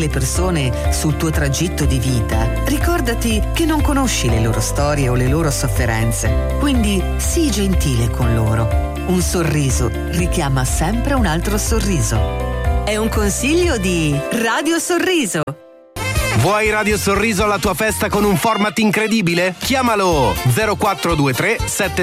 persone sul tuo tragitto di vita, ricordati che non conosci le loro storie o le loro sofferenze. Quindi sii gentile con loro. Un sorriso richiama sempre un altro sorriso. È un consiglio di Radio Sorriso. Vuoi Radio Sorriso alla tua festa con un format incredibile? Chiamalo 0423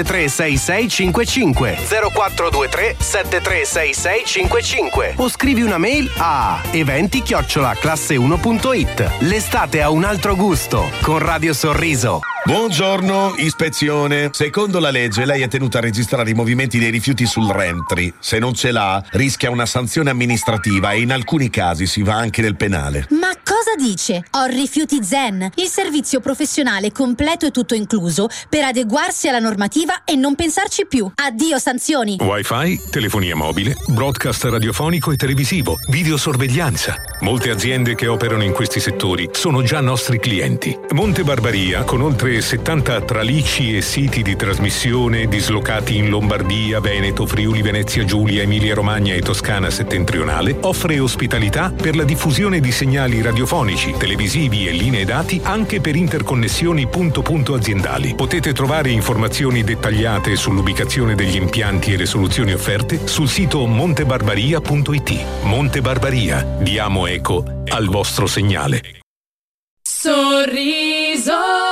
736655 0423 736655 o scrivi una mail a eventi@classe1.it. L'estate ha un altro gusto con Radio Sorriso. Buongiorno, ispezione. Secondo la legge lei è tenuta a registrare i movimenti dei rifiuti sul Rentry. Se non ce l'ha, rischia una sanzione amministrativa e in alcuni casi si va anche nel penale. Ma cosa dice? Ho Rifiuti Zen, il servizio professionale completo e tutto incluso per adeguarsi alla normativa e non pensarci più. Addio sanzioni. Wi-Fi, telefonia mobile, broadcast radiofonico e televisivo, videosorveglianza. Molte aziende che operano in questi settori sono già nostri clienti. Monte Barbaria, con oltre 70 tralicci e siti di trasmissione dislocati in Lombardia, Veneto, Friuli, Venezia Giulia, Emilia Romagna e Toscana settentrionale, offre ospitalità per la diffusione di segnali radiofonici, televisivi e linee dati anche per interconnessioni punto-punto aziendali. Potete trovare informazioni dettagliate sull'ubicazione degli impianti e le soluzioni offerte sul sito montebarbaria.it. Monte Barbaria, diamo eco al vostro segnale. Sorriso.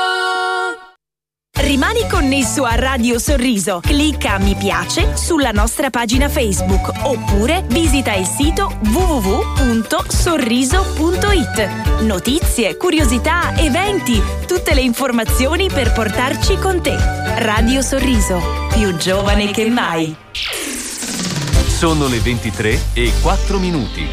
Rimani connesso a Radio Sorriso. Clicca mi piace sulla nostra pagina Facebook oppure visita il sito www.sorriso.it. Notizie, curiosità, eventi, tutte le informazioni per portarci con te. Radio Sorriso, più giovane che mai. Sono le 23:04.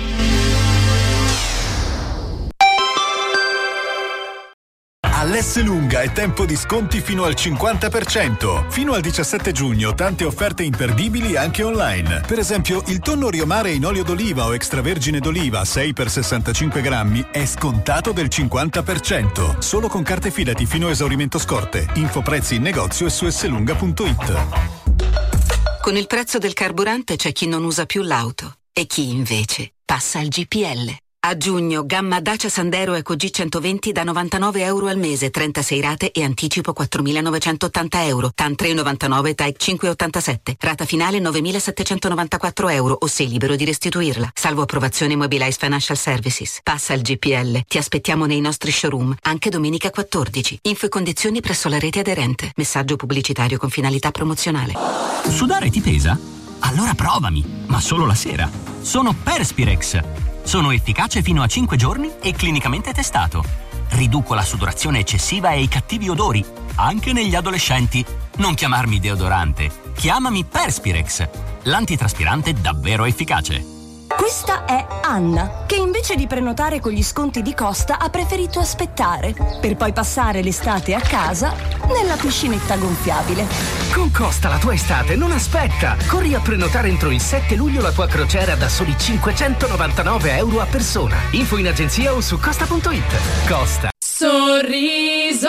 All'Esselunga è tempo di sconti fino al 50%. Fino al 17 giugno tante offerte imperdibili anche online. Per esempio, il tonno Riomare in olio d'oliva o extravergine d'oliva 6x65 grammi è scontato del 50%. Solo con carte Fidati fino a esaurimento scorte. Info prezzi in negozio e su esselunga.it. Con il prezzo del carburante c'è chi non usa più l'auto e chi invece passa al GPL. A giugno, gamma Dacia Sandero Eco G120 da €99 al mese, 36 rate e anticipo €4.980. TAN 3,99, TAIC 5,87. Rata finale €9.794 o sei libero di restituirla. Salvo approvazione Mobilize Financial Services. Passa al GPL. Ti aspettiamo nei nostri showroom, anche domenica 14. Info e condizioni presso la rete aderente. Messaggio pubblicitario con finalità promozionale. Sudare ti pesa? Allora provami, ma solo la sera. Sono Perspirex. Sono efficace fino a 5 giorni e clinicamente testato. Riduco la sudorazione eccessiva e i cattivi odori, anche negli adolescenti. Non chiamarmi deodorante, chiamami Perspirex, l'antitraspirante davvero efficace. Questa è Anna, che invece di prenotare con gli sconti di Costa ha preferito aspettare, per poi passare l'estate a casa nella piscinetta gonfiabile. Con Costa la tua estate non aspetta! Corri a prenotare entro il 7 luglio la tua crociera da soli €599 a persona. Info in agenzia o su costa.it. Costa. Sorriso.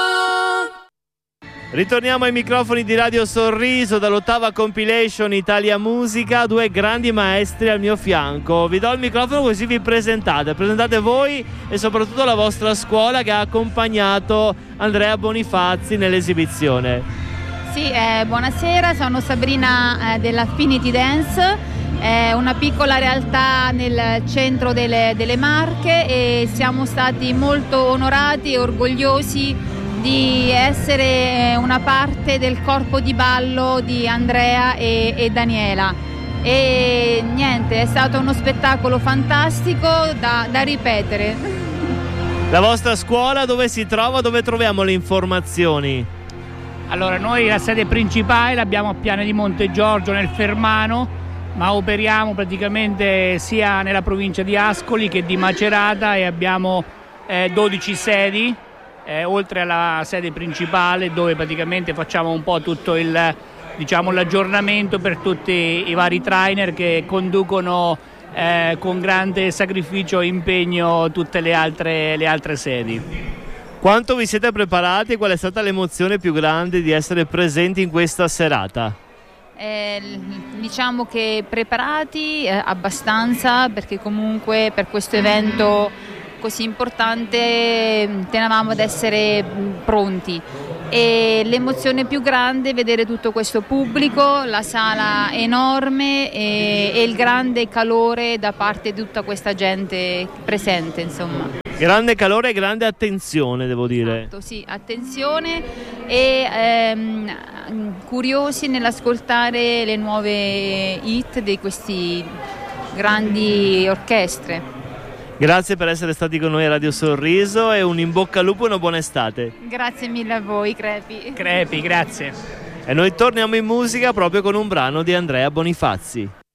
Ritorniamo ai microfoni di Radio Sorriso dall'8ª compilation Italia Musica, due grandi maestri al mio fianco. Vi do il microfono così vi presentate voi e soprattutto la vostra scuola che ha accompagnato Andrea Bonifazzi nell'esibizione. Sì, buonasera, sono Sabrina dell'Affinity Dance, una piccola realtà nel centro delle Marche e siamo stati molto onorati e orgogliosi di essere una parte del corpo di ballo di Andrea e Daniela. E niente, è stato uno spettacolo fantastico da ripetere. La vostra scuola dove si trova? Dove troviamo le informazioni? Allora, noi la sede principale l'abbiamo a Piana di Monte Giorgio nel Fermano, ma operiamo praticamente sia nella provincia di Ascoli che di Macerata e abbiamo 12 sedi. Oltre alla sede principale dove praticamente facciamo un po' tutto l'aggiornamento per tutti i vari trainer che conducono con grande sacrificio e impegno tutte le altre sedi. Quanto vi siete preparati e qual è stata l'emozione più grande di essere presenti in questa serata? Diciamo che preparati abbastanza, perché comunque per questo evento così importante tenevamo ad essere pronti. E l'emozione più grande è vedere tutto questo pubblico, la sala enorme e il grande calore da parte di tutta questa gente presente, insomma. Grande calore e grande attenzione, devo dire. Esatto, sì, attenzione e curiosi nell'ascoltare le nuove hit di questi grandi orchestre. Grazie per essere stati con noi a Radio Sorriso e un in bocca al lupo e una buona estate. Grazie mille a voi, Crepi. Crepi, grazie. E noi torniamo in musica proprio con un brano di Andrea Bonifazzi.